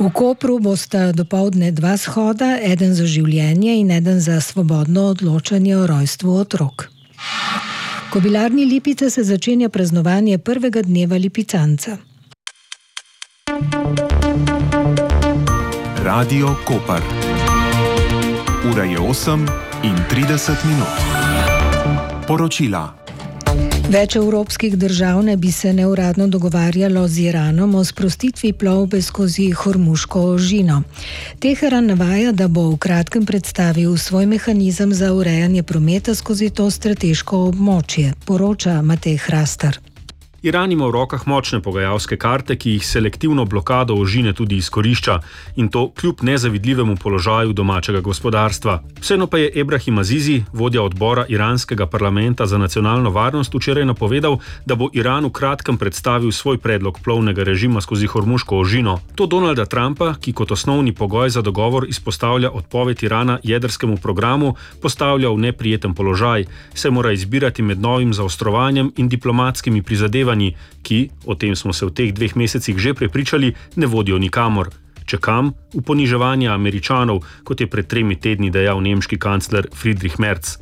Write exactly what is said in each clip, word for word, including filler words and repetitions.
V Kopru bosta dopoldne dva shoda, eden za življenje in eden za svobodno odločanje o rojstvu otrok. V Kobilarni Lipica se začenja praznovanje prvega dneva lipicanca. Radio Koper. Ura je osem in trideset minut. Poročila. Več evropskih držav ne bi se neuradno dogovarjalo z Iranom o sprostitvi plovbe skozi Hormuško ožino. Teheran navaja, da bo v kratkem predstavil svoj mehanizem za urejanje prometa skozi to strateško območje, poroča Matej Hrastar. Iran ima v rokah močne pogajalske karte, ki jih selektivno blokado ožine tudi izkorišča, in to kljub nezavidljivemu položaju domačega gospodarstva. Vseeno pa je Ebrahim Azizi, vodja odbora iranskega parlamenta za nacionalno varnost, včeraj napovedal, da bo Iran v kratkem predstavil svoj predlog plovnega režima skozi Hormuško ožino. To Donalda Trumpa, ki kot osnovni pogoj za dogovor izpostavlja odpoved Irana jedrskemu programu, postavlja v neprijeten položaj, saj mora izbirati med novim zaostrovanjem in diplomatskimi prizadevanji, ki, o tem smo se v teh dveh mesecih že prepričali, ne vodijo nikamor. Če kam? V poniževanje Američanov, kot je pred tremi tedni dejal nemški kancler Friedrich Merz.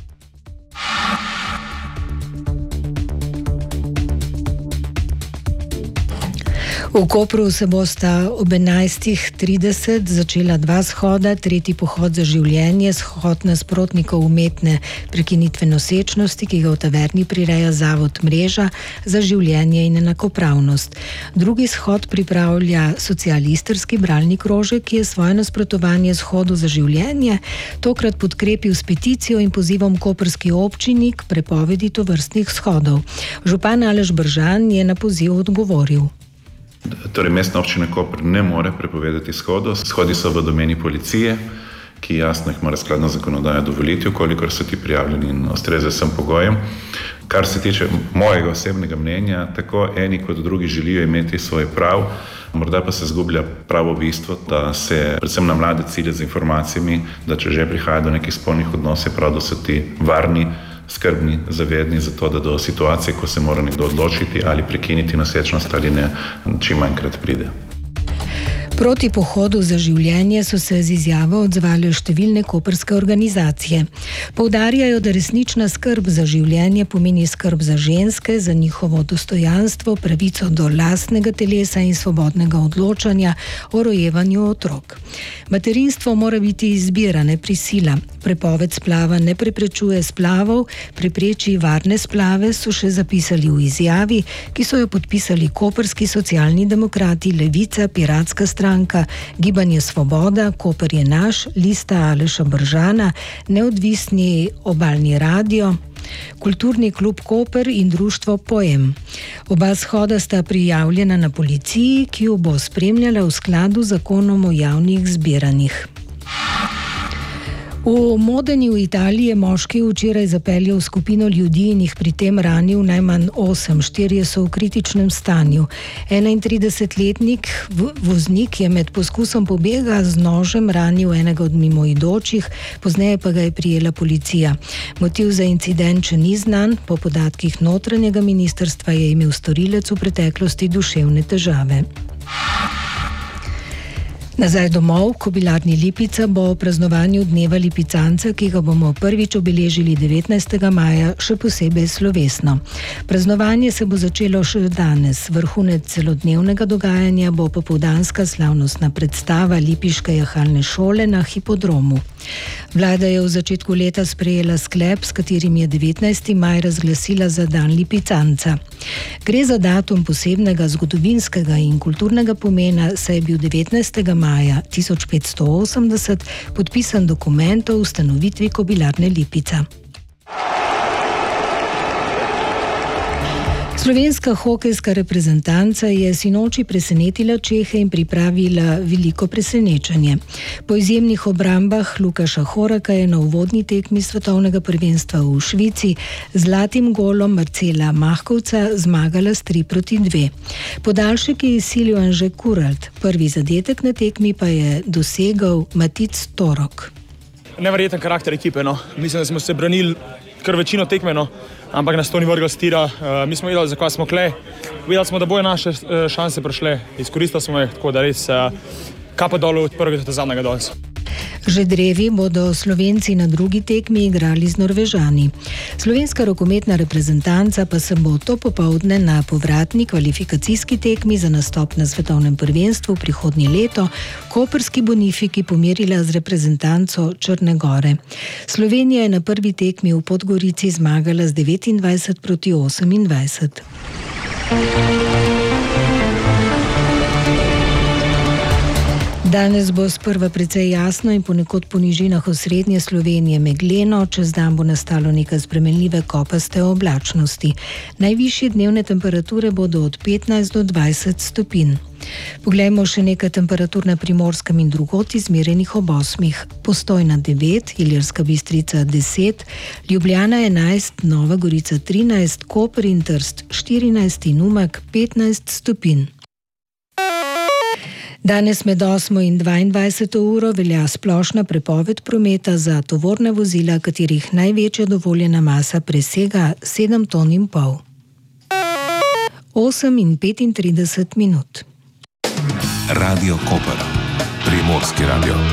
V Kopru se bosta ob enajstih trideset začela dva shoda, tretji pohod za življenje, shod nasprotnikov umetne prekinitve nosečnosti, ki ga v taverni prireja Zavod Mreža za življenje in enakopravnost. Drugi shod pripravlja socialistrski bralni krožek, ki je svoje nasprotovanje shodu za življenje tokrat podkrepil s peticijo in pozivom koprski občini k prepovedi tovrstnih shodov. Župan Aleš Bržan je na poziv odgovoril. Torej, mestna občina Koper ne more prepovedati shodov. Shodi so v domeni policije, ki jasno jih mora skladno zakonodajo dovoliti, ukolikor so ti prijavljeni in ustrezajo vsem pogojem. Kar se tiče mojega osebnega mnenja, tako eni kot drugi želijo imeti svoj prav, morda pa se zgublja pravo bistvo, da se predvsem na mlade cilje z informacijami, da če že prihaja do nekih spolnih odnosov, prav da so ti varni, skrbni, zavedni za to, da do situacije, ko se mora nekdo odločiti ali prekiniti nosečnost ali ne, čim manjkrat pride. Proti pohodu za življenje so se z izjavo odzvale številne koprske organizacije. Poudarjajo, da resnična skrb za življenje pomeni skrb za ženske, za njihovo dostojanstvo, pravico do lastnega telesa in svobodnega odločanja o rojevanju otrok. Materinstvo mora biti izbira, ne prisila. Prepoved splava ne preprečuje splavov, prepreči varne splave, so še zapisali v izjavi, ki so jo podpisali koprski socialni demokrati, Levica, Piratska stranka, Gibanje Svoboda, Koper je naš, Lista Aleša Bržana, Neodvisni obalni radio, Kulturni klub Koper in društvo Poem. Oba shoda sta prijavljena na policiji, ki jo bo spremljala v skladu z zakonom o javnih zbiranjih. V Modeni v Italiji je moški včeraj zapeljal skupino ljudi in jih pri tem ranil najmanj osem, štirje so v kritičnem stanju. enaintridesetletnik voznik je med poskusom pobega z nožem ranil enega od mimoidočih, pozneje pa ga je prijela policija. Motiv za incident še ni znan, po podatkih notranjega ministrstva je imel storilec v preteklosti duševne težave. Nazaj domov, Kobilarni Lipica bo o praznovanju dneva lipicanca, ki ga bomo prvič obeležili devetnajstega maja, še posebej slovesno. Praznovanje se bo začelo še danes. Vrhunec celodnevnega dogajanja bo popoldanska slavnostna predstava Lipiške jahalne šole na hipodromu. Vlada je v začetku leta sprejela sklep, s katerim je devetnajsti maj razglasila za dan lipicanca. Gre za datum posebnega zgodovinskega in kulturnega pomena, saj je bil devetnajstega maja tisoč petsto osemdeset podpisan dokument o ustanovitvi Kobilarne Lipica. Slovenska hokejska reprezentanca je sinoči presenetila Čehe in pripravila veliko presenečenje. Po izjemnih obrambah Lukaša Horaka je na uvodni tekmi svetovnega prvenstva v Švici z zlatim golom Marcela Mahkovca zmagala s tri proti dve. Podaljšek je izsilil Anže Kuralt, prvi zadetek na tekmi pa je dosegal Matic Torok. Neverjeten karakter ekipe, no. Mislim, da smo se branili kar večino tekme, no. ampak nas to ni vrglo s tira. Uh, mi smo videli, zakaj smo kle. Videli smo, da bojo naše uh, šanse prišle. Izkoristili smo jih, tako da res uh, kapa dol od prvega do zadnjega danes. Že drevi bodo Slovenci na drugi tekmi igrali z Norvežani. Slovenska rokometna reprezentanca pa se bo to popoldne na povratni kvalifikacijski tekmi za nastop na svetovnem prvenstvu prihodnje leto koprski Bonifiki pomerila z reprezentanco Črne Gore. Slovenija je na prvi tekmi v Podgorici zmagala z devetindvajset proti osemindvajset. Danes bo sprva precej jasno in ponekod po nižinah osrednje Slovenije megleno, čez dan bo nastalo nekaj spremenljive kopaste oblačnosti. Najvišje dnevne temperature bodo od petnajst do dvajset stopinj. Poglejmo še nekaj temperatur na Primorskem in drugod izmerjenih ob osmih. Postojna devet, Ilirska Bistrica deset, Ljubljana enajst, Nova Gorica trinajst, Koper in Trst štirinajst in Umag petnajst stopinj. Danes med osmo in dvaindvajseto uro velja splošna prepoved prometa za tovorna vozila, katerih največja dovoljena masa presega sedem ton in pol. osem in petintrideset minut. Radio Koper, Primorski radio.